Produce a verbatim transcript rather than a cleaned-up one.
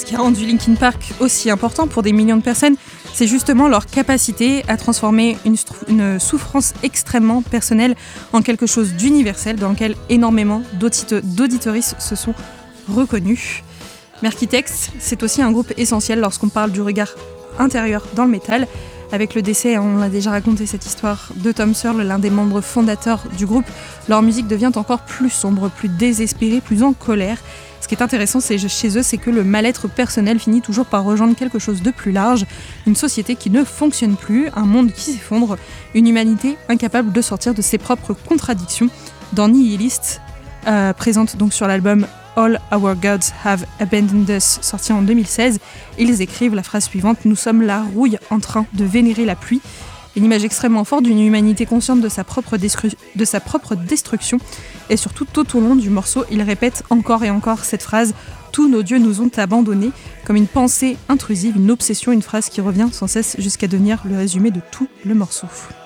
Ce qui a rendu Linkin Park aussi important pour des millions de personnes, c'est justement leur capacité à transformer une, stru- une souffrance extrêmement personnelle en quelque chose d'universel dans lequel énormément d'audite- d'auditoristes se sont reconnus. Merkitex, c'est aussi un groupe essentiel lorsqu'on parle du regard intérieur dans le métal. Avec le décès, on a déjà raconté cette histoire de Tom Searle, l'un des membres fondateurs du groupe, leur musique devient encore plus sombre, plus désespérée, plus en colère. Ce qui est intéressant c'est, chez eux, c'est que le mal-être personnel finit toujours par rejoindre quelque chose de plus large, une société qui ne fonctionne plus, un monde qui s'effondre, une humanité incapable de sortir de ses propres contradictions. Dans Nihilist, euh, présente donc sur l'album All Our Gods Have Abandoned Us, sorti en deux mille seize, ils écrivent la phrase suivante: « Nous sommes la rouille en train de vénérer la pluie ». Une image extrêmement forte d'une humanité consciente de sa propre, destru- de sa propre destruction. Et surtout, tout au long du morceau, ils répètent encore et encore cette phrase « Tous nos dieux nous ont abandonnés », comme une pensée intrusive, une obsession, une phrase qui revient sans cesse jusqu'à devenir le résumé de tout le morceau.